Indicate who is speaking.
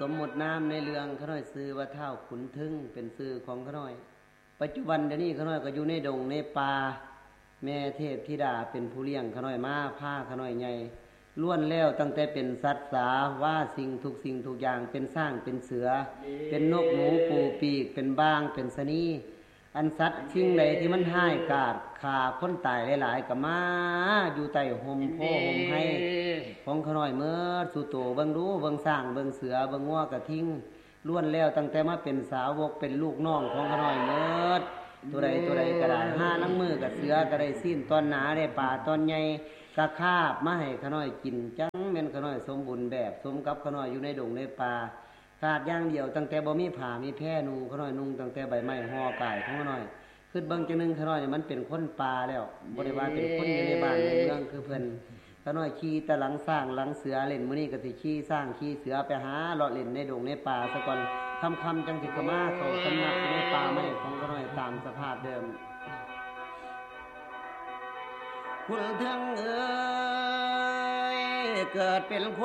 Speaker 1: สมมุตินามในเรื่องขน้อยซื้อว่าเท่าขุนทึงเป็นซื้อของขน้อยปัจจุบันเดี๋ยวนี้ขน้อยก็อยู่ในดงในป่าแม่เทพธิดาเป็นผู้เลี้ยงขน้อยมาผ้าขน้อยใหญ่ล้วนแล้วตั้งแต่เป็นสัตว์สาว่าสิ่งทุกอย่างเป็นสร้างเป็นเสือเป็นนกหนูปูปีกเป็นบ้างเป็นสนีอันสัตว์สิ่งใดที่มันห้ายกาดขาคนตายหลายๆก็มาอยู่ใต้ห่มโพห่มให้ของขน้อยเมื่อสู่โตเบิ่งรู้เบิ่งสร้างเบิ่งเสือเบิ่งงัวกระทิงล้วนแล้วตั้งแต่มาเป็นสาวกเป็นลูกน้องของขน้อยเมื่อตัวใดก็ได้ห้าลังมือกับเสือก็ได้สิ้นตอนหนาได้ป่าตอนใหญ่กะคาบมาให้ขน้อยกินจังแม่นขน้อยสมบูรณ์แบบสมกับขน้อยอยู่ในดงในป่าขาดอย่างเดียวตั้งแต่บ่มีผ้ามีแพร่นุ่งขน้อยนุ่งตั้งแต่ใบไม้ห่อกายของขน้อยคือเบิ่งจังนึงขน้อยนี่มันเป็นคนป่าแล้วบ่ได้ว่าเป็นคนอยู่ในบ้านในเมืองคือเพิ่นขน้อยขี่ตะหลังสร้างหลังเสือเล่นมื้อนี้ก็สิขี่สร้างขี่เสือไปหาเลาะเล่นในดงในป่าซะก่อนค่ำๆจังสิเข้ามาเข้าสำนักในป่าไม้ของขน้อยตามสภาพเดิมคุณเถิงเอ้ยเกิดเป็น